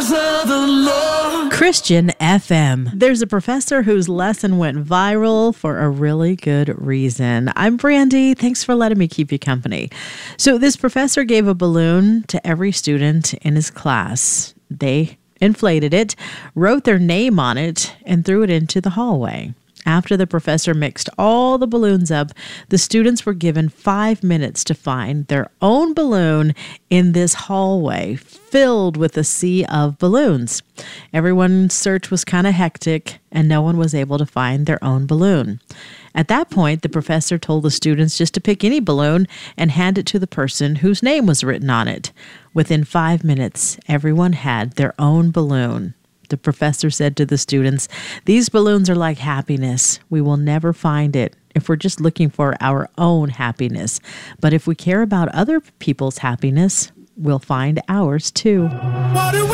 house of the Lord. Christian FM. There's a professor whose lesson went viral for a really good reason. I'm Brandy. Thanks for letting me keep you company. So this professor gave a balloon to every student in his class. They inflated it, wrote their name on it, and threw it into the hallway. After the professor mixed all the balloons up, the students were given 5 minutes to find their own balloon in this hallway filled with a sea of balloons. Everyone's search was kind of hectic, and no one was able to find their own balloon. At that point, the professor told the students just to pick any balloon and hand it to the person whose name was written on it. Within 5 minutes, everyone had their own balloon. The professor said to the students, "These balloons are like happiness. We will never find it if we're just looking for our own happiness. But if we care about other people's happiness, we'll find ours too."